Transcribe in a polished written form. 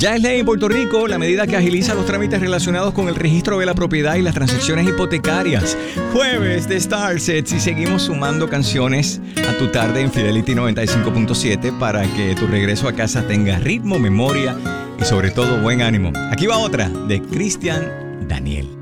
Ya es ley en Puerto Rico la medida que agiliza los trámites relacionados con el registro de la propiedad y las transacciones hipotecarias. Jueves de Starsets y seguimos sumando canciones a tu tarde en Fidelity 95.7 para que tu regreso a casa tenga ritmo, memoria y sobre todo buen ánimo. Aquí va otra de Cristian Daniel.